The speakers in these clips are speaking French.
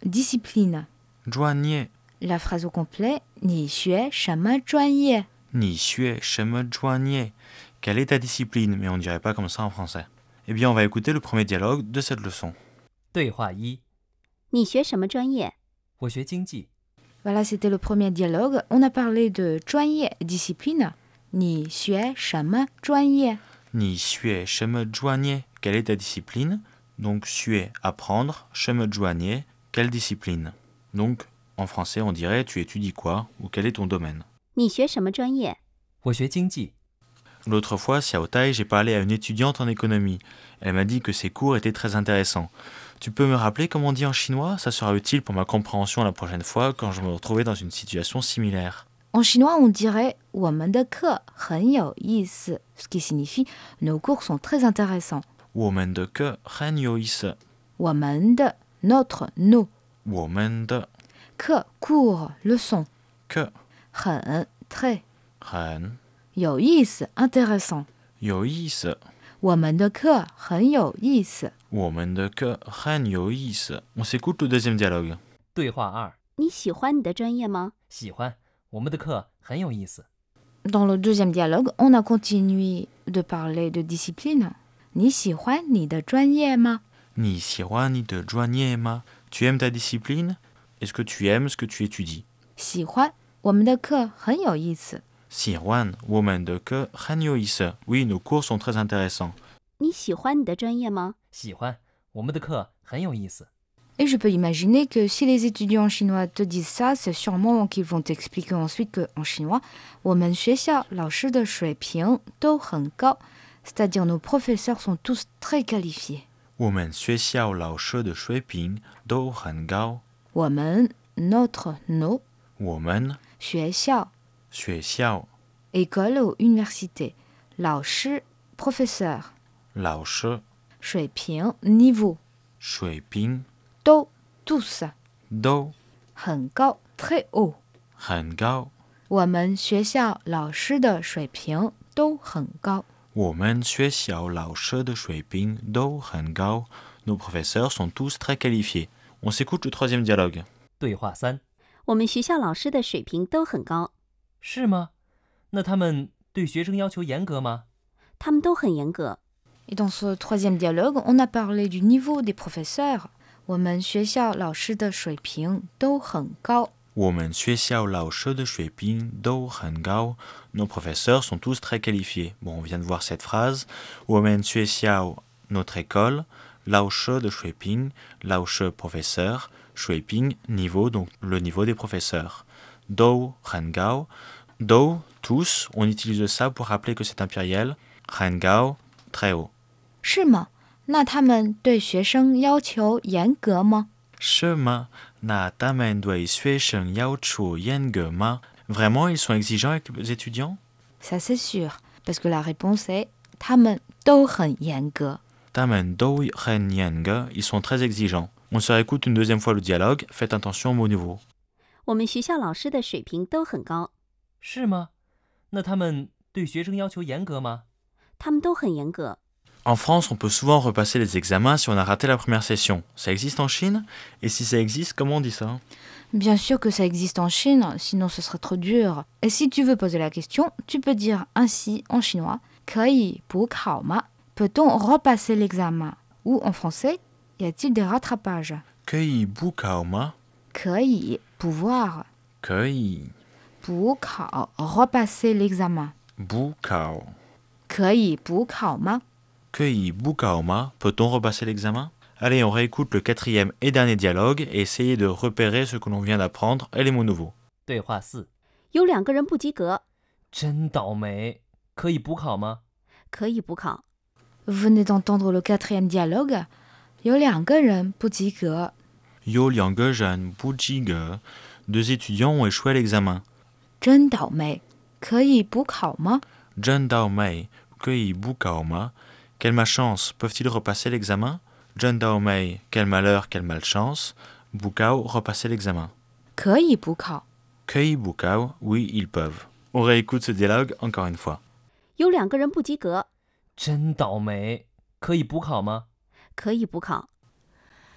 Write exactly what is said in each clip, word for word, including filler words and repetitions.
discipline. 专业 La phrase au complet, 你学什么专业？ 你学什么专业 Quelle est ta discipline? Mais on ne dirait pas comme ça en français. Eh bien, on va écouter le premier dialogue de cette leçon. 对话一： 你学什么专业？ 我学经济。 Voilà, c'était le premier dialogue. On a parlé de 专业 discipline. 你学什么专业？ 你学什么专业 Quelle est ta discipline? Donc, 学 apprendre, 什么专业 quelle discipline? Donc, en français, on dirait tu étudies quoi ou quel est ton domaine? 你学什么专业？ 我学经济。 L'autre fois, Xiao Tai, j'ai parlé à une étudiante en économie. Elle m'a dit que ses cours étaient très intéressants. Tu peux me rappeler comment on dit en chinois? Ça sera utile pour ma compréhension la prochaine fois quand je me retrouvais dans une situation similaire. En chinois, on dirait 我们的课很有意思, ce qui signifie nos cours sont très intéressants. 我们的课很有意思。 我们的 notre nos 我们的课 cours leçon 课很 très 很有意思 intéressant. 有意思。 我们的课很有意思。 我们的课很有意思。On s'écoute le deuxième dialogue. 对话二： 你喜欢你的专业吗？ 喜欢，我们的课很有意思。 Dans le deuxième dialogue, on a continué de parler de discipline. 你喜欢你的专业吗？ 你喜欢你的专业吗 Tu aimes ta discipline? Est-ce que tu aimes ce que tu étudies? 喜欢，我们的课很有意思。 喜欢我们的课很有意思。Oui, nos cours sont très intéressants. 你喜欢你的专业吗？ 喜欢，我们的课很有意思。 Et je peux imaginer que si les étudiants chinois te disent ça, c'est sûrement qu'ils vont t'expliquer ensuite qu'en chinois, 我们学校老师的水平都很高, c'est-à-dire nos professeurs sont tous très qualifiés. 我们学校老师的水平都很高。 我们 notre nos 我们学校学校 école ou université 老师 professeur 老师水平 niveau 水平都 tous 都很高 très haut 很高。 我们学校老师的水平都很高。 我们学校老师的水平都很高。Nos professeurs sont tous très qualifiés. On s'écoute le troisième dialogue. 对话三： 我们学校老师的水平都很高。 是吗？那他们对学生要求严格吗？ 他们都很严格。 Et dans ce troisième dialogue, on a parlé du niveau des professeurs. 我们学校老师的水平都很高。 我们学校老师的水平都很高。Nos professeurs sont tous très qualifiés. Bon, on vient de voir cette phrase. 我们学校 notre école, 老师的水平, 老师 professeur, 水平 niveau, donc le niveau des professeurs. 都很高. Do, tous, on utilise ça pour rappeler que c'est un pluriel. 很高, très haut. 是吗？那他们对学生要求严格吗？ 是吗？那他们对学生要求严格吗 Vraiment, ils sont exigeants avec les étudiants? Ça c'est sûr, parce que la réponse est 他们都很严格。 他们都很严格, ils sont très exigeants. On se réécoute une deuxième fois le dialogue, faites attention aux mots nouveaux. 我们学校老师的水平都很高。 是吗？那他们对学生要求严格吗？ 他们都很严格。 En France, on peut souvent repasser les examens si on a raté la première session. Ça existe en Chine? Et si ça existe, comment on dit ça? Bien sûr que ça existe en Chine, sinon ce serait trop dur. Et si tu veux poser la question, tu peux dire ainsi en chinois 可以补考吗 Peut-on repasser l'examen? Ou en français, y a-t-il des rattrapages? 可以补考吗？ 可以 pouvoir 可以补考 repasser l'examen. 补考可以补考吗可以补考吗 Peut-on repasser l'examen? Allez, on réécoute le quatrième et dernier dialogue et essayez de repérer ce que l'on vient d'apprendre et les mots nouveaux. 对话四： 有两个人不及格， 真倒霉，可以补考吗？ 可以补考。 Vous venez d'entendre le quatrième dialogue. 有两个人不及格。 有两个人不及格 Deux étudiants ont échoué à l'examen. 真倒霉，可以补考吗？ 真倒霉，可以补考吗 Quelle malchance, peuvent-ils repasser l'examen? 真倒霉, quel malheur, quelle malchance. 补考, repasser l'examen. 可以补考。 可以补考, oui, ils peuvent. On réécoute ce dialogue encore une fois. 有两个人不及格， 真倒霉，可以补考吗？ 可以补考。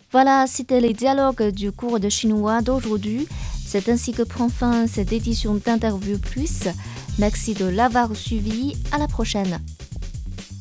Voilà, c'était les dialogues du cours de chinois d'aujourd'hui. C'est ainsi que prend fin cette édition d'Interview Plus. Merci de l'avoir suivi. À la prochaine.